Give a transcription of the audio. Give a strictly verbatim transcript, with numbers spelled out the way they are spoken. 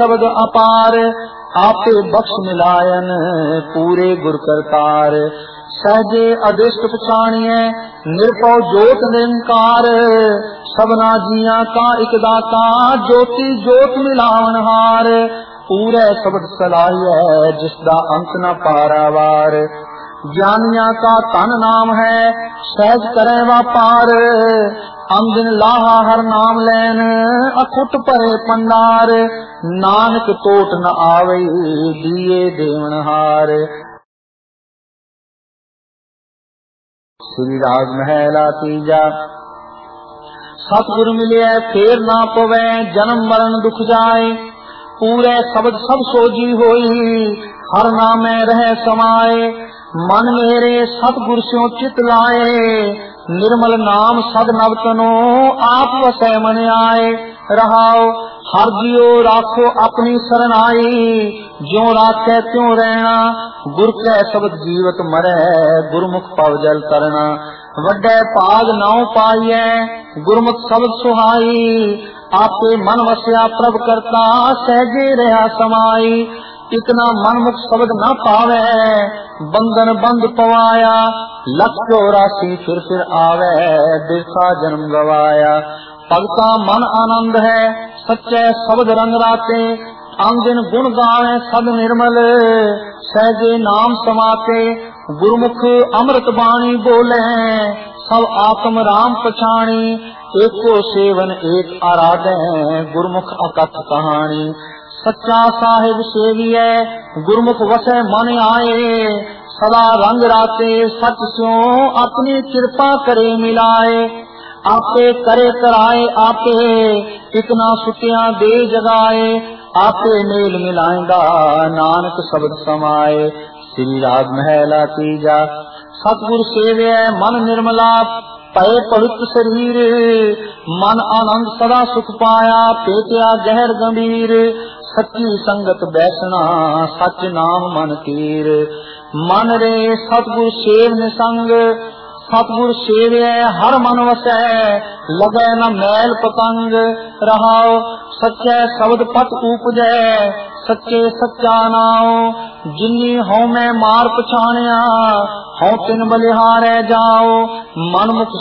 शब्द अपार, आपे बख्श मिलायन पूरे गुर करतार। सहजे अदृष्ट पछाणिए निरपौ जोत निरंकार, सबना जिया का एक दाता ज्योति जोत मिलावन हार। पूरे शब्द सलाहिए जिसदा अंत न पारावार, ज्ञानिया का तन नाम है सहज करे व्यापार। अंदिन लाहा हर नाम लैन अखुट परे पंडार, नानक टोट न आवे दिए देवन हार। श्री राग महला तीजा। सतगुरु मिले फेर ना पवे जन्म मरण दुख जाए, पूरे शब्द सब सोजी होई हर नामे रहे समाए। मन मेरे सतगुर स्यों चित लाए, निर्मल नाम सद नवतनो आप वसै मन आए। रहाओ हर जियो राखो अपनी सरनाई, ज्यों राखे त्यों रहना गुर कै शब्द जीवत मरै गुरमुख पव जल करना। वड्डे भाग नाउ पाइए गुरमुख शब्द सुहाई, आपे मन वस्या प्रभ करता सहजे रहा समाई। इतना मनमुख शब्द न पावे बंधन बंद पवाया, लख चौरासी फिर फिर आवे बिरसा जन्म गवाया। भगता मन आनंद है सच्चे शब्द रंग राते, अंगिन गुण गावे सद निर्मल सहजे नाम समाते। गुरमुख अमृत बाणी बोले सब आत्म राम पछाणी, एको सेवन एक आराधे गुरमुख अकथ कहानी। सच्चा साहिब सेविए गुरमुख वसे मन आए, सदा रंग राते सच स्यों अपनी कृपा करे मिलाए। आपे करे कराए आपे इतना सुतियां दे जगाए, आपे मेल मिलाएगा नानक शब्द समाए। श्री राग महला तीजा। सतगुर सेवे मन निर्मला पए पवित्र शरीर, मन आनंद सदा सुख पाया पेटिया गहर गंभीर। सच्ची संगत बैसना सच नाम मन तीर, मन रे सतगुर सेव निसंग। सतगुर सेवे हर मन वसै लगे न मैल पतंग। रहाओ सच्चे शब्द पत उपजै सच्चे सच्चा नाओ, जिन्नी हों मैं मार पछाणिया हों तिन बलिहारे जाओ। मनमुख